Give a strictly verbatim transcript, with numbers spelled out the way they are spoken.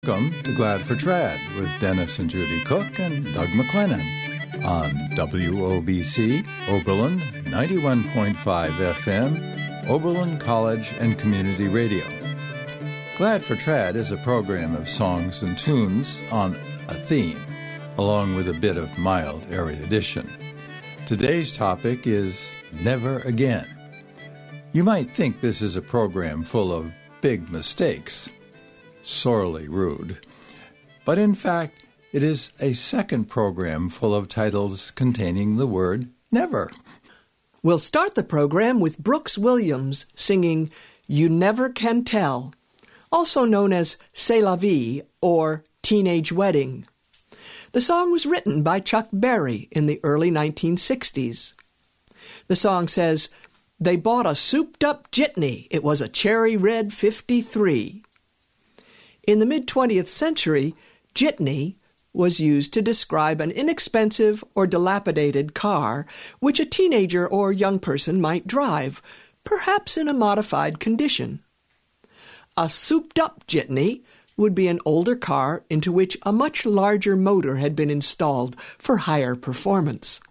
Welcome to Glad for Trad with Dennis and Judy Cook and Doug McLennan on W O B C, Oberlin, ninety-one point five F M, Oberlin College and Community Radio. Glad for Trad is a program of songs and tunes on a theme, along with a bit of mild erudition. Today's topic is Never Again. You might think this is a program full of big mistakes. Sorely rude. But in fact, it is a second program full of titles containing the word never. We'll start the program with Brooks Williams singing You Never Can Tell, also known as C'est la Vie or Teenage Wedding. The song was written by Chuck Berry in the early nineteen sixties. The song says, "They bought a souped-up jitney. It was a cherry red fifty-three." In the mid-twentieth century, jitney was used to describe an inexpensive or dilapidated car which a teenager or young person might drive, perhaps in a modified condition. A souped-up jitney would be an older car into which a much larger motor had been installed for higher performance.